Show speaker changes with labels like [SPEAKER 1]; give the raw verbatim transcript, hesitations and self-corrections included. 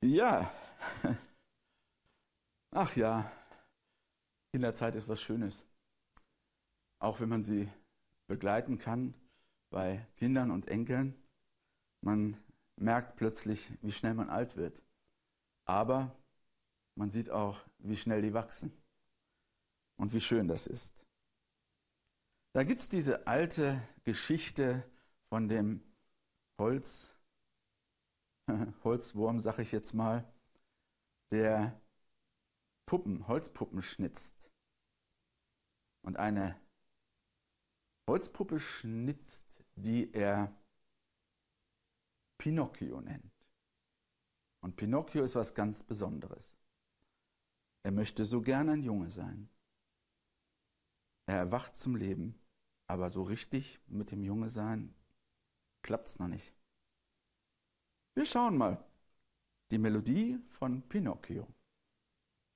[SPEAKER 1] Ja, ach ja, Kinderzeit ist was Schönes. Auch wenn man sie begleiten kann bei Kindern und Enkeln. Man merkt plötzlich, wie schnell man alt wird. Aber man sieht auch, wie schnell die wachsen und wie schön das ist. Da gibt es diese alte Geschichte von dem Holz, Holzwurm, sag ich jetzt mal, der Puppen, Holzpuppen schnitzt. Und eine Holzpuppe schnitzt, die er Pinocchio nennt. Und Pinocchio ist was ganz Besonderes. Er möchte so gern ein Junge sein. Er erwacht zum Leben, aber so richtig mit dem Junge sein klappt's noch nicht. Wir schauen mal. Die Melodie von Pinocchio.